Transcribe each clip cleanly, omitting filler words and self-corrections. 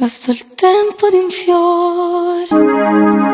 basta il tempo di un fiore.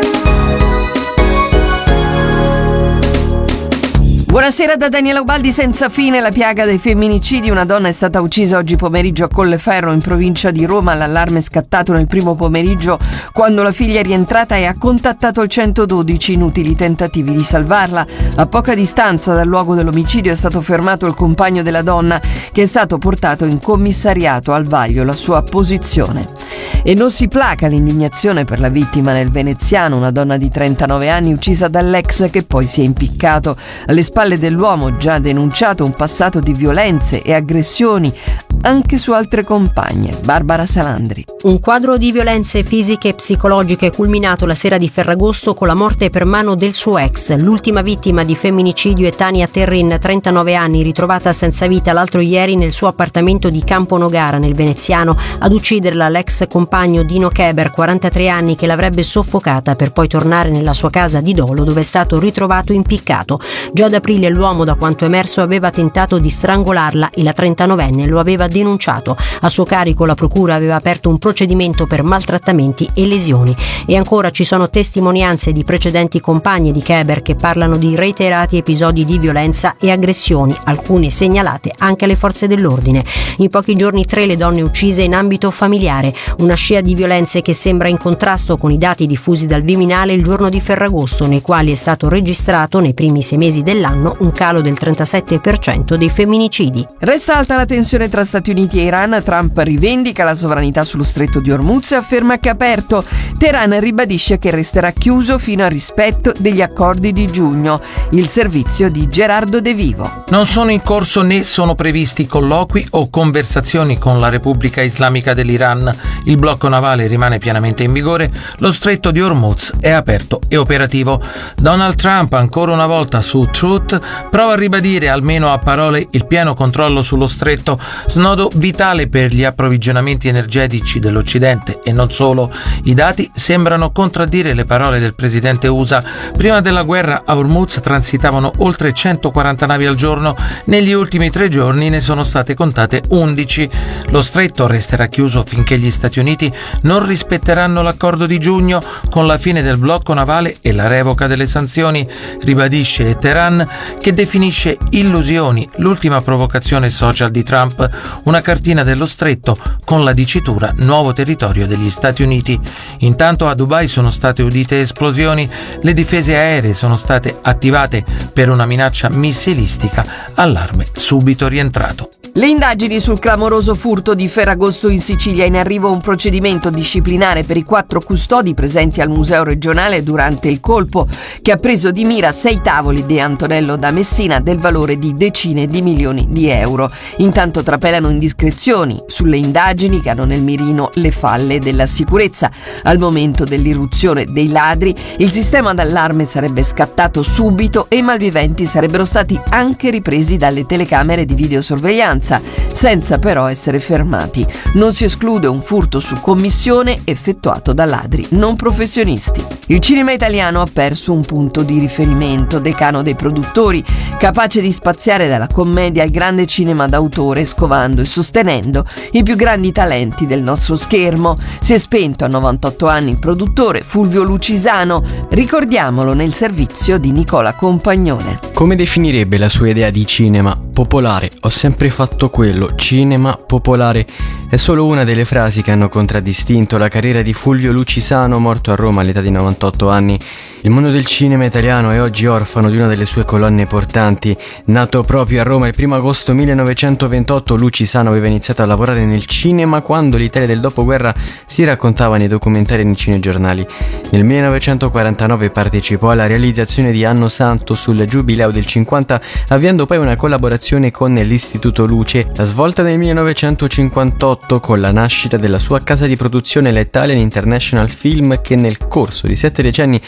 Buonasera da Daniela Ubaldi. Senza fine la piaga dei femminicidi. Una donna è stata uccisa oggi pomeriggio a Colleferro, in provincia di Roma. L'allarme è scattato nel primo pomeriggio quando la figlia è rientrata e ha contattato il 112. Inutili tentativi di salvarla. A poca distanza dal luogo dell'omicidio è stato fermato il compagno della donna, che è stato portato in commissariato. Al vaglio la sua posizione. E non si placa l'indignazione per la vittima nel veneziano, una donna di 39 anni uccisa dall'ex che poi si è impiccato. Alle spalle dell'uomo, già denunciato un passato di violenze e aggressioni anche su altre compagne. Barbara Salandri. Un quadro di violenze fisiche e psicologiche culminato la sera di Ferragosto con la morte per mano del suo ex. L'ultima vittima di femminicidio è Tania Terrin, 39 anni, ritrovata senza vita l'altro ieri nel suo appartamento di Campo Nogara, nel veneziano. Ad ucciderla l'ex compagno Dino Keber, 43 anni, che l'avrebbe soffocata per poi tornare nella sua casa di Dolo, dove è stato ritrovato impiccato. Già ad aprile l'uomo, da quanto emerso, aveva tentato di strangolarla e la 39enne lo aveva denunciato. A suo carico la procura aveva aperto un procedimento per maltrattamenti e lesioni. E ancora ci sono testimonianze di precedenti compagne di Keber che parlano di reiterati episodi di violenza e aggressioni, alcune segnalate anche alle forze dell'ordine. In pochi giorni 3 le donne uccise in ambito familiare, una scia di violenze che sembra in contrasto con i dati diffusi dal Viminale il giorno di Ferragosto, nei quali è stato registrato nei primi 6 mesi dell'anno un calo del 37% dei femminicidi. Resta alta la tensione tra Stati Uniti e Iran. Trump rivendica la sovranità sullo stretto di Hormuz e afferma che è aperto. Teheran ribadisce che resterà chiuso fino al rispetto degli accordi di giugno. Il servizio di Gerardo De Vivo. Non sono in corso né sono previsti colloqui o conversazioni con la Repubblica Islamica dell'Iran. Il blocco navale rimane pienamente in vigore. Lo stretto di Hormuz è aperto e operativo. Donald Trump, ancora una volta su Truth, prova a ribadire almeno a parole il pieno controllo sullo stretto, snodo vitale per gli approvvigionamenti energetici dell'Occidente e non solo. I dati sembrano contraddire le parole del presidente USA. Prima della guerra a Hormuz transitavano oltre 140 navi al giorno, negli ultimi 3 giorni ne sono state contate 11. Lo stretto resterà chiuso finché gli Stati Uniti non rispetteranno l'accordo di giugno con la fine del blocco navale e la revoca delle sanzioni, ribadisce Teheran, che definisce illusioni l'ultima provocazione social di Trump, una cartina dello stretto con la dicitura nuovo territorio degli Stati Uniti. Intanto a Dubai sono state udite esplosioni, le difese aeree sono state attivate per una minaccia missilistica, allarme subito rientrato. Le indagini sul clamoroso furto di Ferragosto in Sicilia. In arrivo un procedimento disciplinare per i 4 custodi presenti al Museo regionale durante il colpo, che ha preso di mira 6 tavoli di Antonello da Messina del valore di decine di milioni di euro. Intanto trapelano indiscrezioni sulle indagini che hanno nel mirino le falle della sicurezza. Al momento dell'irruzione dei ladri, il sistema d'allarme sarebbe scattato subito e i malviventi sarebbero stati anche ripresi dalle telecamere di videosorveglianza, senza però essere fermati. Non si esclude un furto su commissione effettuato da ladri non professionisti. Il cinema italiano ha perso un punto di riferimento, decano dei produttori, capace di spaziare dalla commedia al grande cinema d'autore, scovando e sostenendo i più grandi talenti del nostro schermo. Si è spento a 98 anni il produttore Fulvio Lucisano, ricordiamolo nel servizio di Nicola Compagnone. Come definirebbe la sua idea di cinema? Popolare. Ho sempre fatto quello, cinema popolare. È solo una delle frasi che hanno contraddistinto la carriera di Fulvio Lucisano, morto a Roma all'età di 98 anni. Il mondo del cinema italiano è oggi orfano di una delle sue colonne portanti. Nato proprio a Roma il 1 agosto 1928, Lucisano aveva iniziato a lavorare nel cinema quando l'Italia del dopoguerra si raccontava nei documentari e nei cinegiornali. Nel 1949 partecipò alla realizzazione di Anno Santo sul giubileo del 50, avviando poi una collaborazione con l'Istituto Luce. La svolta nel 1958 con la nascita della sua casa di produzione, la Italian International Film, che nel corso di 7 decenni è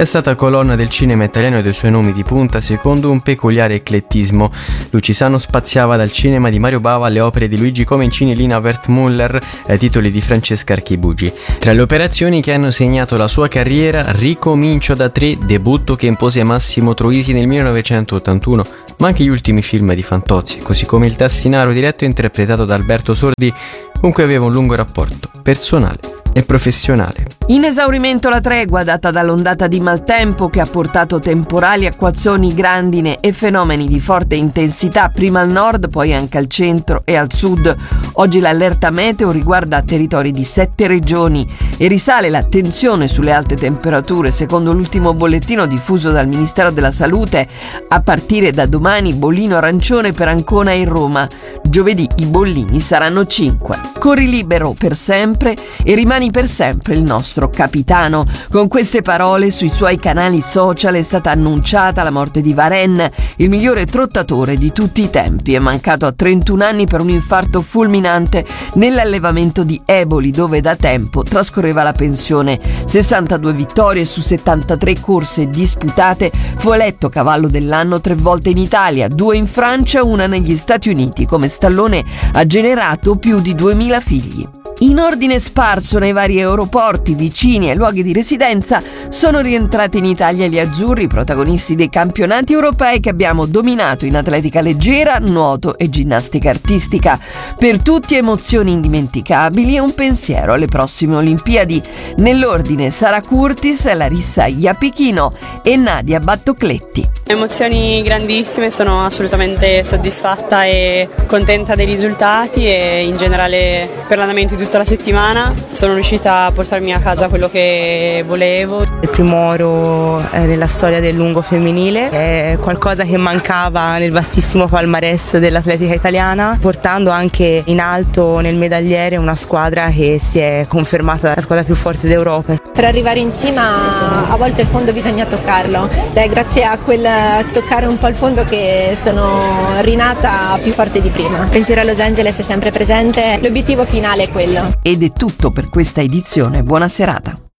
È stata colonna del cinema italiano e dei suoi nomi di punta secondo un peculiare eclettismo. Lucisano spaziava dal cinema di Mario Bava alle opere di Luigi Comencini e Lina Wertmuller ai titoli di Francesca Archibugi. Tra le operazioni che hanno segnato la sua carriera, Ricomincio da 3, debutto che impose Massimo Troisi nel 1981, ma anche gli ultimi film di Fantozzi, così come Il Tassinaro, diretto e interpretato da Alberto Sordi, con cui aveva un lungo rapporto personale e professionale. In esaurimento la tregua data dall'ondata di maltempo che ha portato temporali, acquazzoni, grandine e fenomeni di forte intensità prima al nord, poi anche al centro e al sud. Oggi l'allerta meteo riguarda territori di 7 regioni e risale l'attenzione sulle alte temperature. Secondo l'ultimo bollettino diffuso dal Ministero della Salute, a partire da domani bollino arancione per Ancona e Roma. Giovedì i bollini saranno 5. Corri libero per sempre e rimani per sempre il nostro capitano. Con queste parole sui suoi canali social è stata annunciata la morte di Varenne, il migliore trottatore di tutti i tempi. È mancato a 31 anni per un infarto fulminante nell'allevamento di Eboli, dove da tempo trascorreva la pensione. 62 vittorie su 73 corse disputate, fu eletto cavallo dell'anno 3 volte in Italia, 2 in Francia, 1 negli Stati Uniti. Come Stallone ha generato più di 2000 figli. In ordine sparso nei vari aeroporti vicini ai luoghi di residenza sono rientrati in Italia gli azzurri, protagonisti dei campionati europei che abbiamo dominato in atletica leggera, nuoto e ginnastica artistica. Per tutti emozioni indimenticabili e un pensiero alle prossime Olimpiadi. Nell'ordine Sara Curtis, Larissa Iapichino e Nadia Battocletti. Emozioni grandissime, sono assolutamente soddisfatta e contenta dei risultati e in generale per l'andamento di tutta la settimana. Sono riuscita a portarmi a casa quello che volevo. Il primo oro nella storia del lungo femminile è qualcosa che mancava nel vastissimo palmarès dell'atletica italiana, portando anche in alto nel medagliere una squadra che si è confermata la squadra più forte d'Europa. Per arrivare in cima a volte il fondo bisogna toccarlo. È grazie a quel toccare un po' il fondo che sono rinata più forte di prima. Il pensiero a Los Angeles è sempre presente, l'obiettivo finale è quello. Ed è tutto per questa edizione. Buona serata.